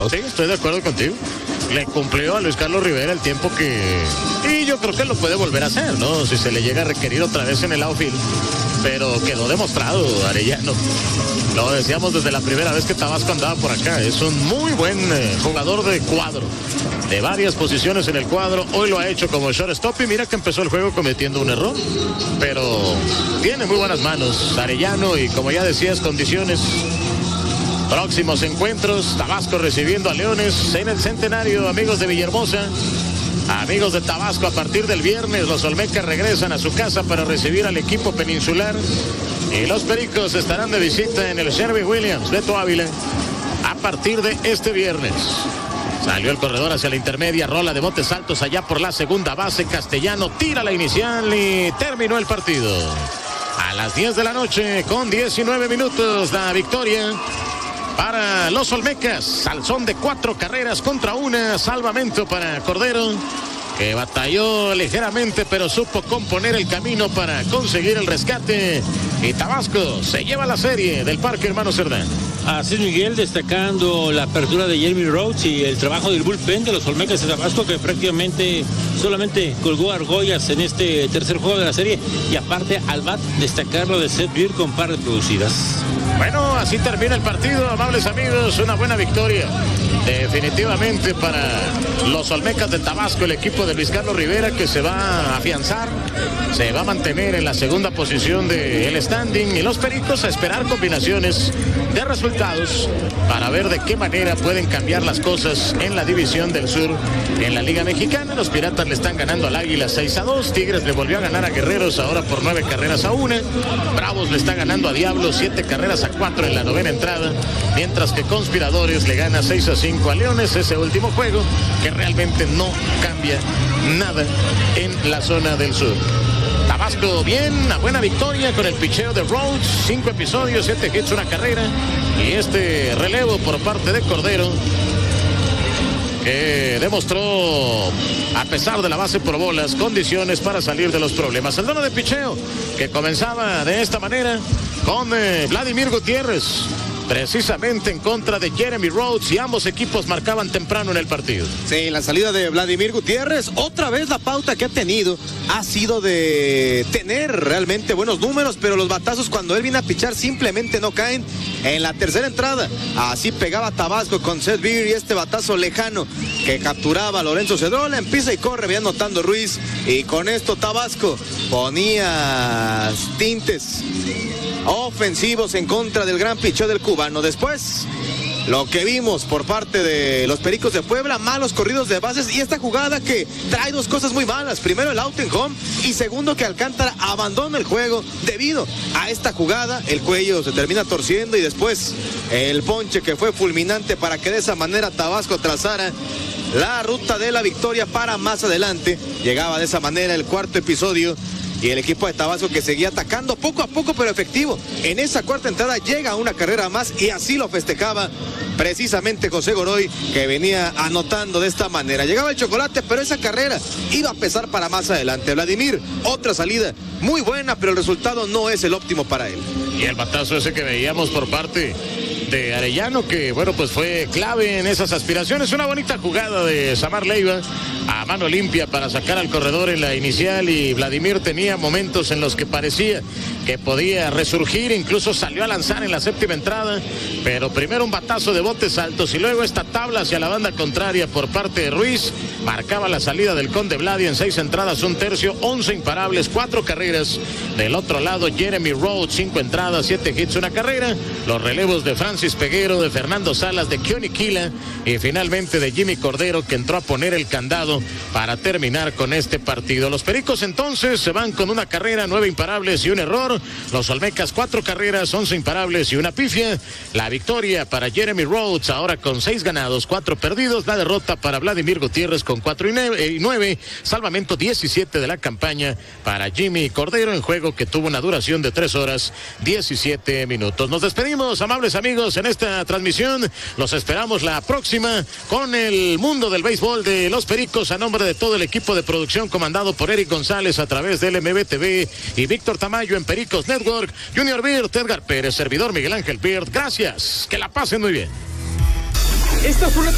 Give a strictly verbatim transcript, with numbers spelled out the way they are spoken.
Sí, estoy de acuerdo contigo. Le cumplió a Luis Carlos Rivera el tiempo que... Y yo creo que lo puede volver a hacer, ¿no? Si se le llega a requerir otra vez en el outfield. Pero quedó demostrado, Arellano. Lo decíamos desde la primera vez que Tabasco andaba por acá. Es un muy buen eh, jugador de cuadro. De varias posiciones en el cuadro. Hoy lo ha hecho como shortstop y mira que empezó el juego cometiendo un error. Pero tiene muy buenas manos Arellano y como ya decías, condiciones... Próximos encuentros, Tabasco recibiendo a Leones en el Centenario, amigos de Villahermosa, amigos de Tabasco, a partir del viernes los Olmecas regresan a su casa para recibir al equipo peninsular y los Pericos estarán de visita en el Sherwin-Williams Beto Ávila a partir de este viernes. Salió el corredor hacia la intermedia, rola de botes altos allá por la segunda base, Castellano tira la inicial y terminó el partido. A las diez de la noche con diecinueve minutos la victoria para los Olmecas, al son de cuatro carreras contra una, salvamento para Cordero, que batalló ligeramente pero supo componer el camino para conseguir el rescate y Tabasco se lleva la serie del Parque Hermano Cerdán. Así es, Miguel, destacando la apertura de Jeremy Rhodes y el trabajo del bullpen de los Olmecas de Tabasco, que prácticamente solamente colgó argollas en este tercer juego de la serie, y aparte al bat destacarlo de Seth Beer con par de producidas. Bueno, así termina el partido, amables amigos, una buena victoria definitivamente para los Olmecas de Tabasco, el equipo de Luis Carlos Rivera, que se va a afianzar, se va a mantener en la segunda posición del standing, y los Pericos a esperar combinaciones de resultados para ver de qué manera pueden cambiar las cosas en la división del sur en la Liga Mexicana. Los Piratas le están ganando al Águila seis a dos, Tigres le volvió a ganar a Guerreros ahora por nueve carreras a una, Bravos le está ganando a Diablos siete carreras a cuatro en la novena entrada, mientras que Conspiradores le gana seis a cinco a Leones, ese último juego que realmente no cambia nada en la zona del sur. Tabasco bien, una buena victoria con el picheo de Rhodes, cinco episodios, siete hits, una carrera, y este relevo por parte de Cordero, que demostró, a pesar de la base por bolas, condiciones para salir de los problemas. El dono de picheo, que comenzaba de esta manera con eh, Vladimir Gutiérrez, precisamente en contra de Jeremy Rhodes, y ambos equipos marcaban temprano en el partido. Sí, la salida de Vladimir Gutiérrez, otra vez la pauta que ha tenido ha sido de tener realmente buenos números, pero los batazos cuando él viene a pichar simplemente no caen. En la tercera entrada, así pegaba Tabasco con Seth Beer y este batazo lejano que capturaba a Lorenzo Cedrola, empieza y corre, bien notando Ruiz, y con esto Tabasco ponía tintes ofensivos en contra del gran picheo del cubano. Después, lo que vimos por parte de los Pericos de Puebla, malos corridos de bases y esta jugada que trae dos cosas muy malas. Primero, el out en home, y segundo, que Alcántara abandona el juego debido a esta jugada. El cuello se termina torciendo y después el ponche que fue fulminante para que de esa manera Tabasco trazara la ruta de la victoria para más adelante. Llegaba de esa manera el cuarto episodio y el equipo de Tabasco, que seguía atacando poco a poco pero efectivo. En esa cuarta entrada llega una carrera más y así lo festejaba precisamente José Goroy, que venía anotando de esta manera. Llegaba el chocolate, pero esa carrera iba a pesar para más adelante. Vladimir, otra salida muy buena, pero el resultado no es el óptimo para él. Y el batazo ese que veíamos por parte de Arellano, que bueno, pues fue clave en esas aspiraciones. Una bonita jugada de Samar Leiva a mano limpia para sacar al corredor en la inicial, y Vladimir tenía momentos en los que parecía que podía resurgir, incluso salió a lanzar en la séptima entrada, pero primero un batazo de botes altos y luego esta tabla hacia la banda contraria por parte de Ruiz marcaba la salida del Conde Vladi en seis entradas, un tercio, once imparables, cuatro carreras. Del otro lado, Jeremy Rhodes, cinco entradas, siete hits, una carrera. Los relevos de Francis Peguero, de Fernando Salas, de Keoni Kila y finalmente de Jimmy Cordero, que entró a poner el candado para terminar con este partido. Los Pericos entonces se van con una carrera, nueve imparables y un error. Los Olmecas, cuatro carreras, once imparables y una pifia. La victoria para Jeremy Rhodes, ahora con seis ganados, cuatro perdidos. La derrota para Vladimir Gutiérrez con cuatro y nueve. Salvamento diecisiete de la campaña para Jimmy Cordero, en juego que tuvo una duración de tres horas, diecisiete minutos. Nos despedimos, amables amigos, en esta transmisión. Los esperamos la próxima con el mundo del béisbol de los Pericos, a nombre de todo el equipo de producción comandado por Eric González a través del M B T V y Víctor Tamayo en Pericos Network, Junior Bird, Edgar Pérez, servidor Miguel Ángel Bird. Gracias, que la pasen muy bien. Esta fue una